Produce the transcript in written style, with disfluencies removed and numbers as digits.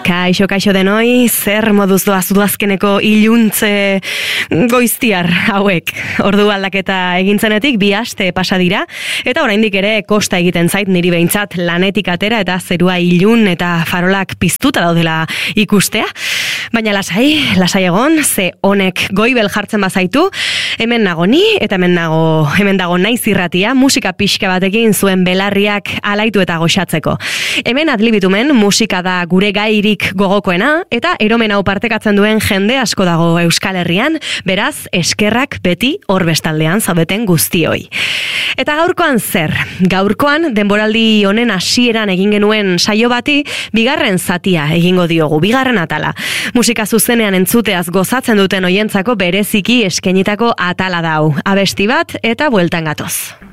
Kaixo denoi, zer moduz doaz duazkeneko iluntze goiztiar hauek. Ordu aldaketa egintzenetik 2 aste pasa dira, eta oraindik ere kosta egiten zait niri behintzat lanetik atera eta zerua ilun eta farolak piztuta daudela ikustea. Baina lasai egon, ze honek goibel jartzen bazaitu, hemen nago ni eta hemen dago naiz irratia, musika pixka batekin zuen belarriak alaitu eta goxatzeko. Hemen adlibitumen musika da gure gairik gogokoena, eta eromen hau partekatzen duen jende asko dago Euskal Herrian, beraz, eskerrak beti hor bestaldean zaudeten guztioi. Eta gaurkoan zer? Gaurkoan, denboraldi honen hasieran egin genuen saio bati, 2. zatia egingo diogu, 2. atala. Musika zuzenean entzuteaz gozatzen duten hoientzako bereziki eskainitako atala dau. Abesti bat eta bueltan gatoz.